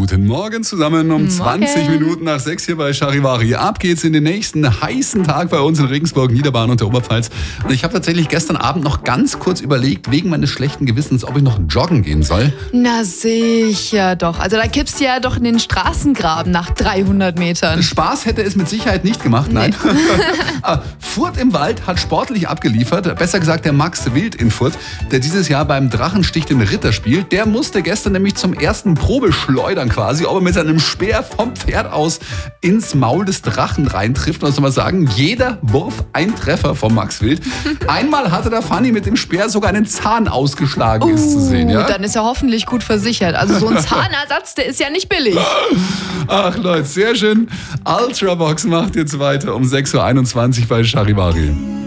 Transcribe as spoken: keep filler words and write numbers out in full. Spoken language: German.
Guten Morgen zusammen um Morgen. zwanzig Minuten nach sechs hier bei Charivari. Ab geht's in den nächsten heißen Tag bei uns in Regensburg, Niederbayern und der Oberpfalz. Und ich habe tatsächlich gestern Abend noch ganz kurz überlegt, wegen meines schlechten Gewissens, ob ich noch joggen gehen soll. Na sicher doch. Also da kippst du ja doch in den Straßengraben nach dreihundert Metern. Spaß hätte es mit Sicherheit nicht gemacht, nein. Nee. Furt im Wald hat sportlich abgeliefert. Besser gesagt der Max Wild in Furt, der dieses Jahr beim Drachenstich den Ritter spielt. Der musste gestern nämlich zum ersten Probeschleudern quasi, ob er mit seinem Speer vom Pferd aus ins Maul des Drachen reintrifft. Und was soll man sagen, jeder Wurf ein Treffer von Max Wild. Einmal hatte der Fanny mit dem Speer sogar einen Zahn ausgeschlagen, uh, ist zu sehen. Ja? Dann ist er hoffentlich gut versichert. Also so ein Zahnersatz, der ist ja nicht billig. Ach Leute, sehr schön. Ultrabox macht jetzt weiter um sechs Uhr einundzwanzig bei Charivari.